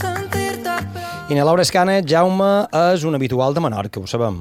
I na Laura Escanes, Jaume, és un habitual de Menorca, ho sabem.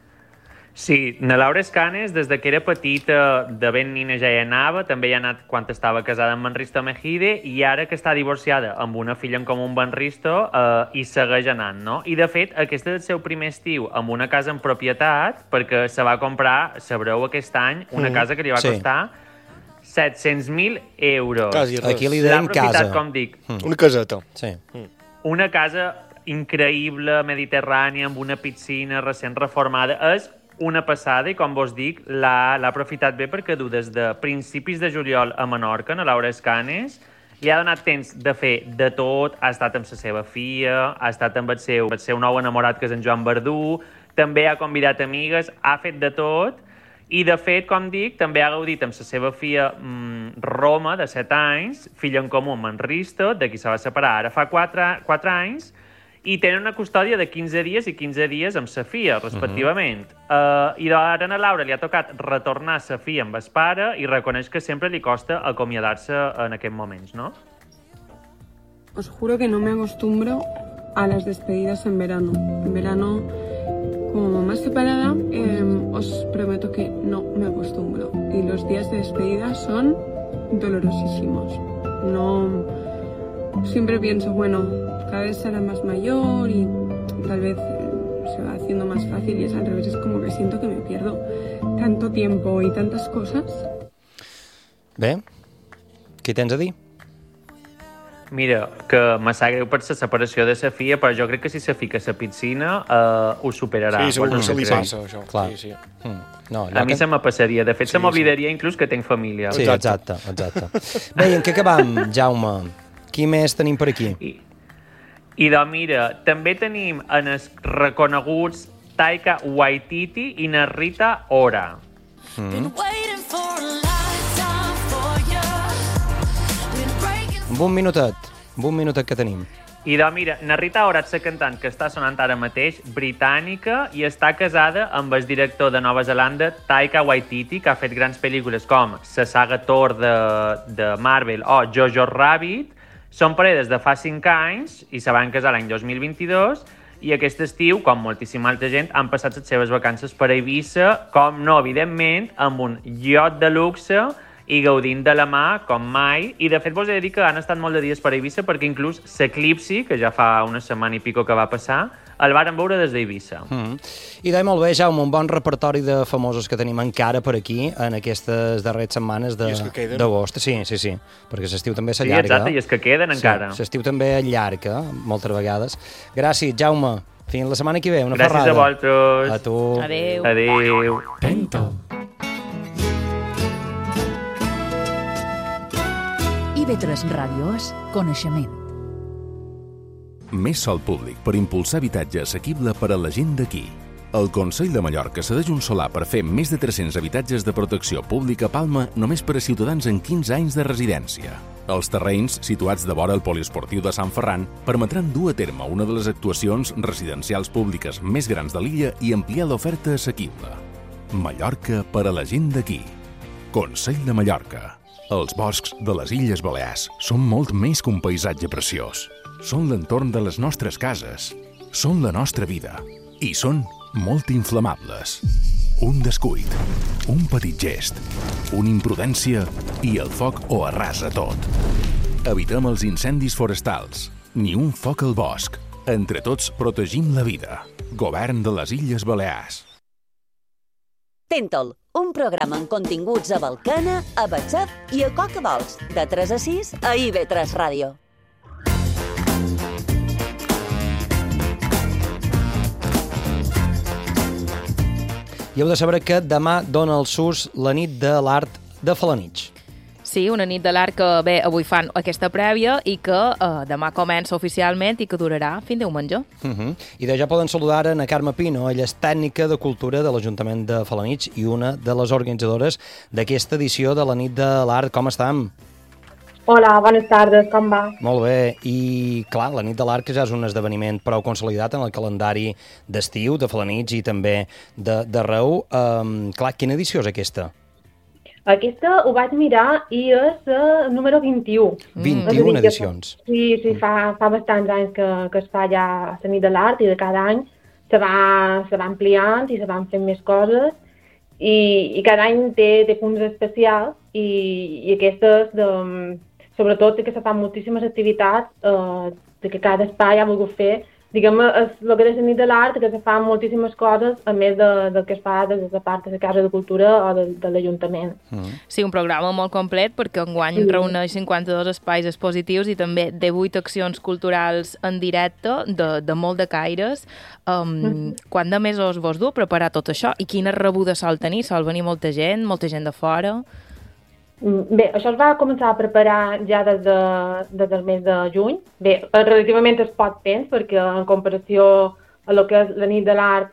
Sí, na Laura Escanes, des de que era petita, de ben nina ja hi anava, també hi ha anat quan estava casada amb en Risto Mejide, i ara que està divorciada amb una filla en comú amb en Risto, hi segueix anant, no? I, de fet, aquest és el seu primer estiu amb una casa en propietat, perquè se va comprar, sabreu aquest any, una casa que li va costar 700.000 euros. Quasi res. Aquí li deien casa. Com dic. Una caseta. Sí. Una casa increïble, mediterrània, amb una piscina recent reformada. És una passada i, com vos dic, l'ha aprofitat bé perquè du des de principis de juliol a Menorca, a Laura Escanes, li ha donat temps de fer de tot, ha estat amb la seva filla, ha estat amb el seu nou enamorat, que és en Joan Verdú, també ha convidat amigues, ha fet de tot, i, de fet, com dic, també ha gaudit amb la seva filla Roma, de 7 anys, filla en comú amb en Risto, de qui se va separar ara fa 4 anys, i tenen una custòdia de 15 dies i 15 dies amb sa filla, respectivament. I ara a Laura li ha tocat retornar a sa filla amb el pare i reconeix que sempre li costa acomiadar-se en aquests moments, ¿no? Os juro que no me acostumbro a las despedidas en verano. En verano, como mamá separada, os prometo que no me acostumbro. Y los días de despedida son dolorosísimos. No... Siempre pienso, bueno, cada vez será más mayor y tal vez se va haciendo más fácil, y es al revés, es como que siento que me pierdo tanto tiempo y tantas cosas. Bé, què tens a dir? Mira, que me sap greu per la separació de sa filla, però jo crec que si se fica a la piscina ho superarà. Sí, segur que se li passa, això. Clar. Sí. No, a mi se me passaria. De fet, se m'oblidaria inclús que tenc família. Sí, exacte. Bé, i en què acabam, Jaume? Qui més tenim per aquí? I doncs mira, també tenim en els reconeguts Taika Waititi i na Rita Ora. Amb un minutet que tenim. I doncs mira, na Rita Ora és la cantant que està sonant ara mateix, britànica, i està casada amb el director de Nova Zelanda, Taika Waititi, que ha fet grans pel·lícules com la saga Thor de Marvel o Jojo Rabbit. Són parelles de fa 5 anys i se van casar l'any 2022, i aquest estiu, com moltíssima altra gent, han passat les seves vacances per Eivissa, com no, evidentment, amb un iot de luxe i gaudint de la mà, com mai. I, de fet, vos he de dir que han estat molt de dies per Eivissa, perquè inclús l'eclipsi, que ja fa una setmana i pico que va passar, el varen veure des d'Eivissa. I doncs molt bé, Jaume, un bon repertori de famosos que tenim encara per aquí en aquestes darreres setmanes d'agost. Sí, perquè l'estiu també s'allarga. Sí, exacte, i és que queden encara. L'estiu també allarga, moltes vegades. Gràcies, Jaume. Fins la setmana que ve, una ferrada. Gràcies a vosaltres. A tu. Adéu. Pento. IB3 Ràdio és coneixement. Més sòl públic per impulsar habitatge assequible per a la gent d'aquí. El Consell de Mallorca cedeix un solar per fer més de 300 habitatges de protecció pública a Palma només per a ciutadans amb 15 anys de residència. Els terrenys, situats de vora el poliesportiu de Sant Ferran, permetran dur a terme una de les actuacions residencials públiques més grans de l'illa i ampliar l'oferta assequible. Mallorca per a la gent d'aquí. Consell de Mallorca. Els boscs de les Illes Balears són molt més que un paisatge preciós. Són l'entorn de les nostres cases. Són la nostra vida. I són molt inflamables. Un descuit, un petit gest, una imprudència i el foc ho arrasa tot. Evitem els incendis forestals. Ni un foc al bosc. Entre tots protegim la vida. Govern de les Illes Balears. Tentol, un programa amb continguts a Balcana, a Batxaf i a Coca-Vols, de 3 a 6 a IB3 Ràdio. I heu de saber que demà dona el SUS la nit de l'art de Felanitx. Sí, una nit de l'art que bé, avui fan aquesta prèvia i que demà comença oficialment i que durarà fins diumenge. I ja poden saludar a Carme Pino, ella és tècnica de cultura de l'Ajuntament de Felanitx i una de les organitzadores d'aquesta edició de la nit de l'art. Com estem? Hola, bones tardes, com va? Molt bé, i clar, la nit de l'art que ja és un esdeveniment prou consolidat en el calendari d'estiu de Felanitx i també d'arreu. Clar, quina edició és aquesta? Aquesta ho vaig mirar i és número 21. 21 edicions. Sí, fa bastants anys que es fa ja a la nit de l'art i de cada any se va ampliant i se van fent més coses i cada any té punts especials i aquestes, sobretot que se fan moltíssimes activitats que cada espai ha volgut fer. Diguem, és el que és la nit de l'art, que se fan moltíssimes coses, a més del que es fa des de part de la Casa de Cultura o de l'Ajuntament. Sí, un programa molt complet, perquè enguany reuneix 52 espais expositius i també 18 accions culturals en directe de molt de caires. Quant de mesos vos du preparar tot això? I quina rebuda sol tenir? Sol venir molta gent de fora? Bé, això es va començar a preparar ja des del mes de juny. Bé, relativament és poc temps, perquè en comparació a el que és la nit de l'art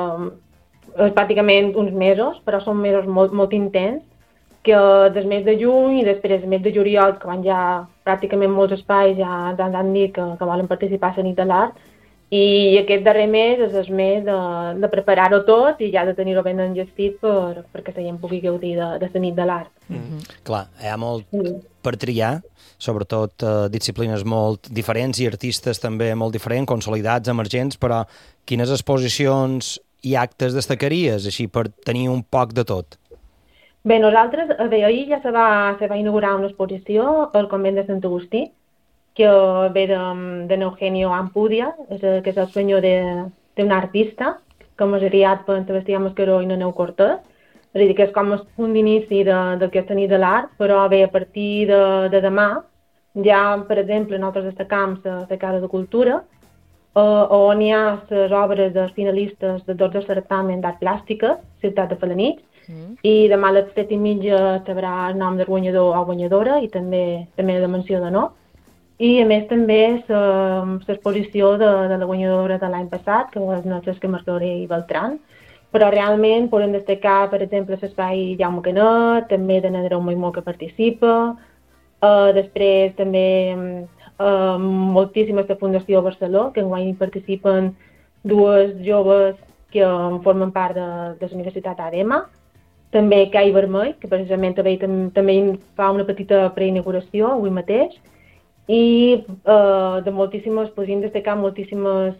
és pràcticament uns mesos, però són mesos molt intens, que des mes de juny i després del mes de juliol, que van ja pràcticament molts espais ja han dit que volen participar a la nit de l'art, i aquest darrer mes és el mes de preparar-ho tot i ja de tenir-ho ben enllestit perquè la gent pugui gaudir de la nit de l'art. Clar, hi ha molt per triar, sobretot disciplines molt diferents i artistes també molt diferents, consolidats, emergents, però quines exposicions i actes destacaries, així, per tenir un poc de tot? Bé, nosaltres, ahir ja se va inaugurar una exposició al convent de Sant Agustí, que ve de Eugenio Ampudia, que és el senyor d'un artista, com és criat per Sebastià Mascaró i Neneu Cortés. És a dir, que és com el punt d'inici d'aquesta nit de l'art, però bé, a partir de demà, ja, per exemple, nosaltres destacam la Casa de Cultura, on hi ha les obres dels finalistes de tots els certàmens d'art plàstica, Ciutat de Felanitx, i demà a les 7:30 hi haurà el nom del guanyador o guanyadora i també la menció d'honor. I, a més, també l'exposició de la guanyadora de l'any passat, que és Francesca Martorell i Beltran. Però realment podem destacar, per exemple, l'espai Jaume Canet, també de Nedreu Moimó, que participa. Després també moltíssimes de Fundació Barceló, que enguany participen dues joves que formen part de la Universitat ADEMA. També Cai Vermell, que precisament també fa una petita preinauguració avui mateix. I podríem destacar moltíssimes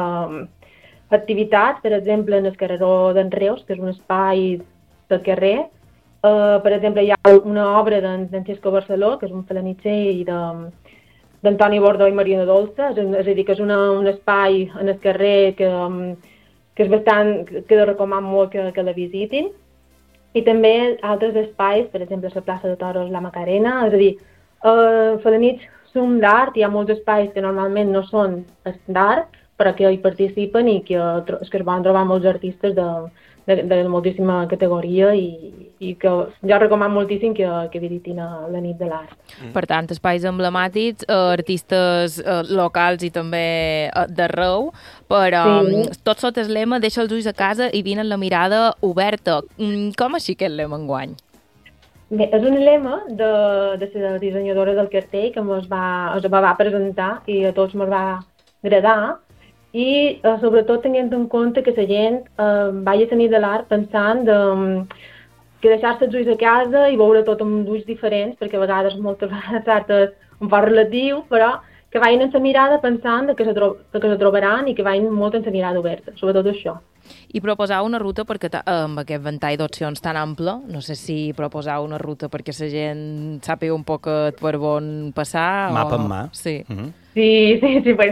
activitats, per exemple, en el carreró d'en Reus, que és un espai del carrer. Per exemple, hi ha una obra d'en Xesco Barceló, que és un felanitxer, i d'Antoni Bordó i Mariana Dolça, és a dir, que és un espai en el carrer que és bastant, que recomano molt que la visitin. I també altres espais, per exemple, la plaça de Toros La Macarena, és a dir, felanitx són d'art, hi ha molts espais que normalment no són d'art, però que hi participen i que es van trobar molts artistes de moltíssima categoria i que jo recomano moltíssim que visitin la nit de l'art. Per tant, espais emblemàtics, artistes locals i també d'arreu, però tot sota el lema deixa els ulls a casa i vine amb la mirada oberta. Com així aquest lema enguany? Bé, és un lema de la dissenyadora del cartell que ens va presentar i a tots ens va agradar i sobretot tenint en compte que la gent vagi a la nit de l'art pensant que deixar-se els ulls a casa i veure tot amb ulls diferents, perquè a vegades moltes vegades l'art és un poc relatiu, però que vagin amb la mirada pensant que se trobaran i que vagin molt amb la mirada oberta, sobretot això. I proposar una ruta, perquè amb aquest ventall d'opcions tan ample, no sé si proposar una ruta perquè la gent sàpiga un poc per on passar. Mapa en mà. Sí. Sí,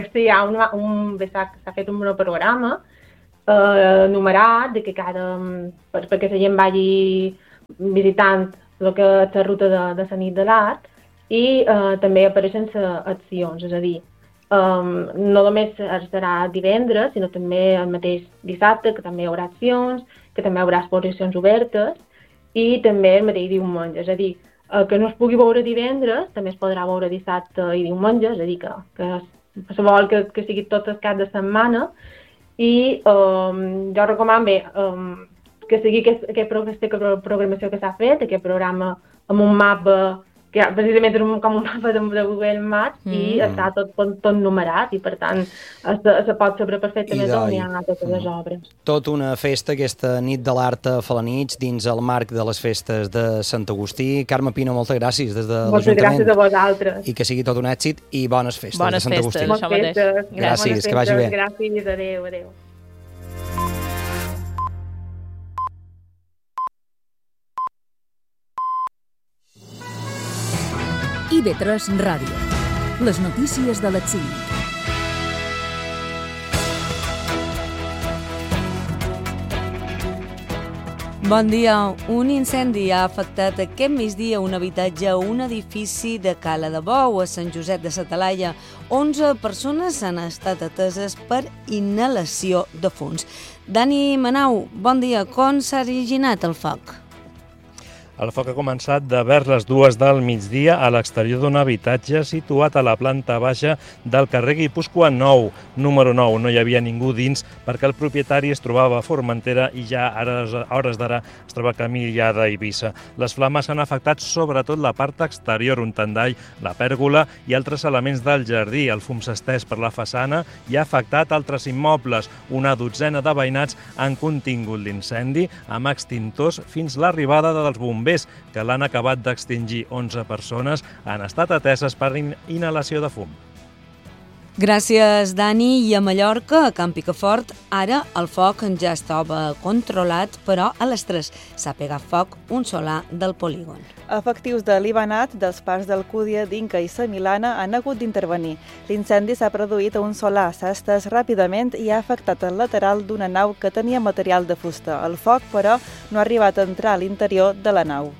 s'ha fet un programa numerat perquè la gent vagi visitant el que és la ruta de la nit de l'art i també apareixen accions, és a dir, no només serà divendres, sinó també el mateix dissabte, que també hi haurà accions, que també hi haurà exposicions obertes i també el mateix diumenge, és a dir, que no es pugui veure divendres, també es podrà veure dissabte i diumenge, és a dir, que se vol que sigui tot el cap de setmana i jo recomano que sigui aquesta programació que s'ha fet, aquest programa amb un mapa que precisament és com un mapa de Google Maps i està tot numerat i per tant se pot saber perfectament on hi ha totes les obres. Tot una festa, aquesta nit de l'art a Felanitx dins el marc de les festes de Sant Agustí. Carme Pino, moltes gràcies des de l'Ajuntament. Moltes gràcies a vosaltres. I que sigui tot un èxit i bones festes de Sant Agustí. Bones festes, gràcies, que vagi bé. Gràcies, adéu. IB3 Ràdio. Les notícies de les 5. Bon dia. Un incendi ha afectat aquest migdia un habitatge a un edifici de Cala de Bou, a Sant Josep de sa Talaia. 11 persones han estat ateses per inhalació de fums. Dani Manau, bon dia. Com s'ha originat el foc? El foc ha començat de vers les 2 del migdia a l'exterior d'un habitatge situat a la planta baixa del carrer Guipúscoa 9, número 9. No hi havia ningú dins perquè el propietari es trobava a Formentera i ja a hores d'ara es troba camí ja d'Eivissa. Les flames han afectat sobretot la part exterior, un tendall, la pèrgola i altres elements del jardí. El fum s'ha estès per la façana i ha afectat altres immobles. Una dotzena de veïnats han contingut l'incendi amb extintors fins l'arribada dels bombers que l'han acabat d'extingir. 11 persones han estat ateses per inhalació de fum. Gràcies, Dani. I a Mallorca, a Can Picafort, ara el foc ja estava controlat, però a les 3 s'ha pegat foc un solar del polígon. Efectius de l'Ibanat, dels parcs d'Alcúdia, d'Inca i Sa Milana han hagut d'intervenir. L'incendi s'ha produït a un solar, s'ha estès ràpidament i ha afectat el lateral d'una nau que tenia material de fusta. El foc, però, no ha arribat a entrar a l'interior de la nau.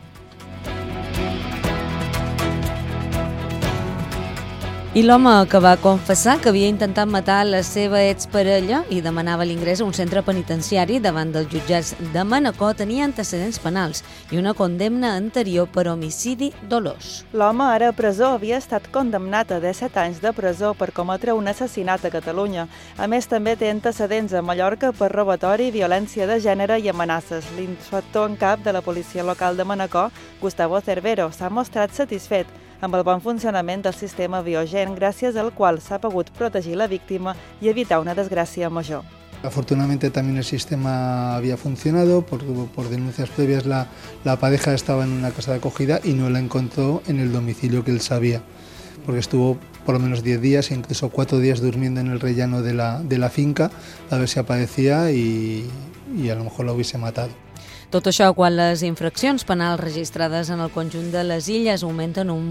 I l'home que va confessar que havia intentat matar la seva exparella i demanava l'ingrés a un centre penitenciari davant dels jutjats de Manacor tenia antecedents penals i una condemna anterior per homicidi dolós. L'home, ara a presó, havia estat condemnat a 17 anys de presó per cometre un assassinat a Catalunya. A més, també té antecedents a Mallorca per robatori, violència de gènere i amenaces. L'inspector en cap de la policia local de Manacor, Gustavo Cervero, s'ha mostrat satisfet amb el bon funcionament del sistema Biogen, gràcies al cual s'ha pogut protegir la víctima y evitar una desgracia mayor. Afortunadamente también el sistema había funcionado, por denuncias previas la pareja estaba en una casa de acogida y no la encontró en el domicilio que él sabía, porque estuvo por lo menos 10 días, incluso 4 días durmiendo en el rellano de la finca a ver si aparecía y a lo mejor la hubiese matado. Tot això quan les infraccions penals registrades en el conjunt de les illes augmenten un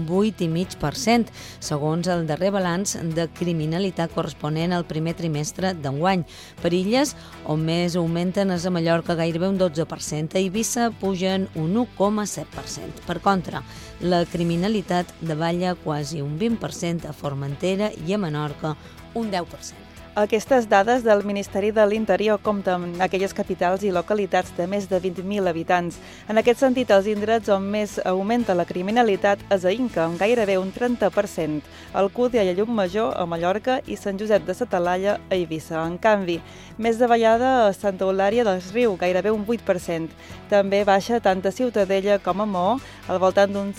8,5%, segons el darrer balanç de criminalitat corresponent al primer trimestre d'enguany. Per illes, on més augmenten és a Mallorca gairebé un 12%, a Eivissa pugen un 1,7%. Per contra, la criminalitat davalla quasi un 20% a Formentera i a Menorca un 10%. Aquestes dades del Ministeri de l'Interior compten amb aquelles capitals i localitats de més de 20.000 habitants. En aquest sentit, els indrets on més augmenta la criminalitat és a Inca, amb gairebé un 30%, Alcúdia i Llucmajor a Mallorca i Sant Josep de sa Talaia a Eivissa. En canvi, més davallada a Santa Eulària dels Riu, gairebé un 8%. També baixa tant a Ciutadella com a Maó, al voltant d'un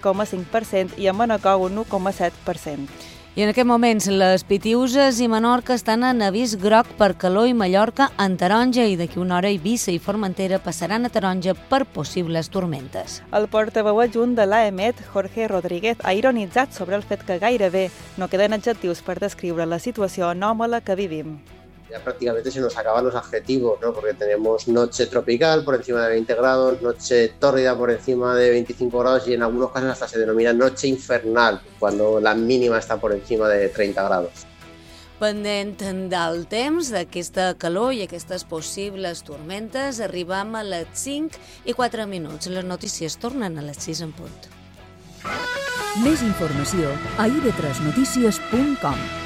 6,5% i a Manacor un 1,7%. I en aquest moments les Pitiüses i Menorca estan en avís groc per calor i Mallorca en taronja i d'aquí una hora Eivissa i Formentera passaran a taronja per possibles tormentes. El portaveu adjunt de l'AEMET, Jorge Rodríguez, ha ironitzat sobre el fet que gairebé no queden adjectius per descriure la situació anòmala que vivim. Ya prácticamente se nos acaban los adjetivos, ¿no? Porque tenemos noche tropical por encima de 20 grados, noche tórrida por encima de 25 grados y en algunos casos hasta se denomina noche infernal, cuando la mínima está por encima de 30 grados. Pendent del temps, d'aquesta calor i aquestes possibles tormentes, arribam a les 5:04. Les notícies tornen a les 6 en punt. Més informació a ib3notícies.com.